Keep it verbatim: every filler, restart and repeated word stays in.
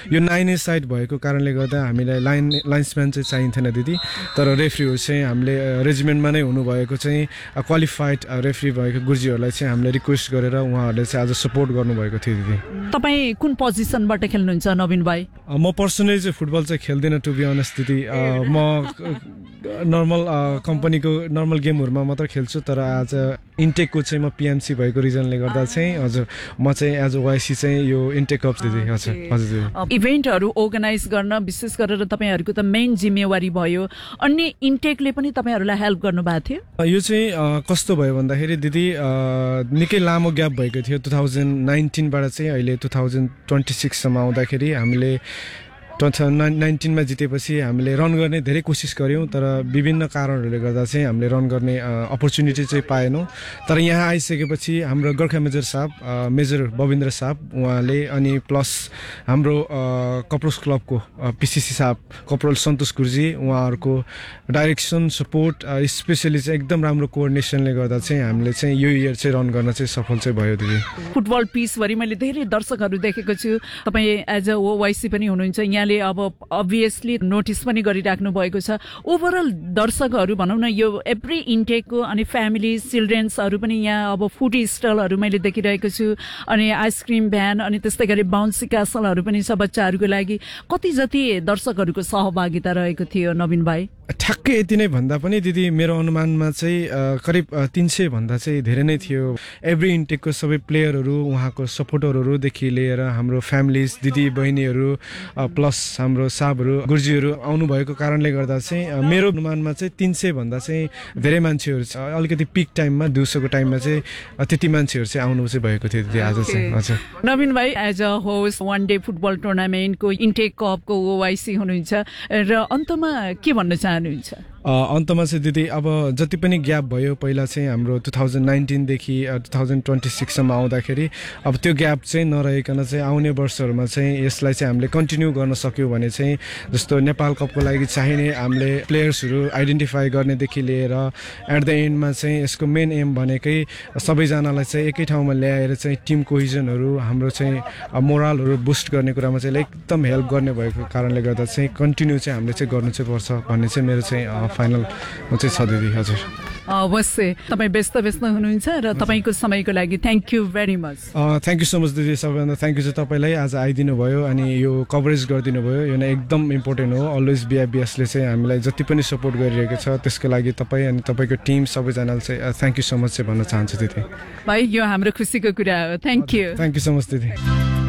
यो नाइन ए साइड भएको कारणले गर्दा हामीलाई लाइन लाइन्सम्यान चाहिँ चाहिन्थेन दिदी तर रेफ्रीहरू चाहिँ हामीले रेजिमेन्टमा नै हुनुभएको चाहिँ क्वालिफाइड रेफ्री भएको गुरुजीहरूलाई चाहिँ हामीले रिक्वेस्ट गरेर उहाँहरूले चाहिँ आज सपोर्ट गर्नुभएको थियो दिदी तपाईँ कुन पोजिसनबाट खेल्नुहुन्छ नवीन भाइ म पर्सनली चाहिँ फुटबल चाहिँ खेल्दिनँ टु बी अनेस्ट दिदी म नर्मल कम्पनीको नर्मल गेमहरूमा मात्र खेल्छु तर आज इन्टेकको चाहिँ म पिएमसी भएको रिजनले गर्दा चाहिँ हजुर म चाहिँ एज अ वाइसी चाहिँ यो इन्टेक कप दिदी हजुर हजुर इभेन्टहरू अर्गनाइज गर्न विशेष गरेर तपाईँहरूको त मेन जिम्मेवारी भयो अनि इन्टेकले पनि तपाईँहरूलाई हेल्प गर्नुभएको थियो यो चाहिँ कस्तो भयो भन्दाखेरि दिदी निकै लामो ग्याप भएको थियो टु थाउजन्ड नाइन्टिनबाट चाहिँ अहिले टु थाउजन्ड ट्वेन्टी सिक्ससम्म आउँदाखेरि हामीले टु थाउजन्ड नाइन्टिनमा जितेपछि हामीले रन गर्ने धेरै कोसिस गऱ्यौँ तर विभिन्न कारणहरूले गर्दा चाहिँ हामीले रन गर्ने अपर्च्युनिटी चाहिँ पाएनौँ तर यहाँ आइसकेपछि हाम्रो गोर्खा मेजर साहब मेजर बबिन्द्र साहब उहाँले अनि प्लस हाम्रो कप्रोस क्लबको पिसिसी साहब कप्रोल सन्तोष गुरुजी उहाँहरूको डाइरेक्सन सपोर्ट स्पेसली चाहिँ एकदम राम्रो कोअर्डिनेसनले गर्दा चाहिँ हामीले चाहिँ यो इयर चाहिँ रन गर्न चाहिँ सफल चाहिँ भयो दिदी फुटबल पिचभरि मैले धेरै दर्शकहरू देखेको छु तपाईँ एज अ ओवाइसी पनि हुनुहुन्छ यहाँ अब अभियसली नोटिस पनि गरिराख्नु भएको छ ओभरअल दर्शकहरू भनौँ न यो एभ्री इन्टेकको अनि फ्यामिली चिल्ड्रेन्सहरू पनि यहाँ अब फुड स्टलहरू मैले देखिरहेको छु अनि आइसक्रिम भ्यान अनि त्यस्तै गरी बााउन्सी क्यासलहरू पनि छ बच्चाहरूको लागि कति जति दर्शकहरूको सहभागिता रहेको थियो नवीन भाइ ठ्याक्कै यति नै भन्दा पनि दिदी मेरो अनुमानमा चाहिँ करिब तिन सय भन्दा चाहिँ धेरै नै थियो एभ्री इन्टेकको सबै प्लेयरहरू उहाँको सपोर्टरहरूदेखि लिएर हाम्रो फ्यामिलिज दिदी बहिनीहरू प्लस हाम्रो साहबहरू गुरुजीहरू आउनुभएको कारणले गर्दा चाहिँ मेरो अनुमानमा चाहिँ तिन सय भन्दा चाहिँ धेरै मान्छेहरू अलिकति पिक टाइममा दिउँसोको टाइममा चाहिँ त्यति मान्छेहरू चाहिँ आउनु चाहिँ भएको थियो दिदी आज चाहिँ हजुर नवीन भाइ as a host one day football टुर्नामेन्टको intake कपको ओवाइसी हुनुहुन्छ र अन्तमा के भन्न चाहनुहुन्छ अन्तमा चाहिँ दिदी अब जति पनि ग्याप भयो पहिला चाहिँ हाम्रो two thousand नाइन्टिनदेखि two thousand twenty सिक्ससम्म आउँदाखेरि अब त्यो ग्याप चाहिँ नरहेकन चाहिँ आउने वर्षहरूमा चाहिँ यसलाई चाहिँ हामीले कन्टिन्यू गर्न सक्यौँ भने चाहिँ जस्तो नेपाल कपको लागि चाहिने हामीले प्लेयर्सहरू आइडेन्टिफाई गर्नेदेखि लिएर एट द एन्डमा चाहिँ यसको मेन एम भनेकै सबैजनालाई चाहिँ एकै ठाउँमा ल्याएर चाहिँ टिम कोहिजनहरू हाम्रो चाहिँ मोरलहरू बुस्ट गर्ने कुरामा चाहिँ एकदम हेल्प गर्ने भएको कारणले गर्दा चाहिँ कन्टिन्यू चाहिँ हामीले चाहिँ गर्नु चाहिँ पर्छ भन्ने चाहिँ मेरो चाहिँ फाइनल चाहिँ छ दिदी हजुर अवश्य तपाईँ व्यस्त व्यस्त हुनुहुन्छ र तपाईँको समयको लागि thank you very much thank you so much दिदी सबैभन्दा थ्याङ्क यू चाहिँ तपाईँलाई आज आइदिनु भयो अनि यो कभरेज गरिदिनु भयो यो नै एकदम इम्पोर्टेन्ट हो अलवेज बिआइबिएसले चाहिँ हामीलाई जति पनि सपोर्ट गरिरहेको छ त्यसको लागि तपाईँ अनि तपाईँको टिम सबैजनाले चाहिँ थ्याङ्क यू सो मच चाहिँ भन्न चाहन्छु दिदी भाइ यो हाम्रो खुसीको कुरा हो thank you thank you so much दिदी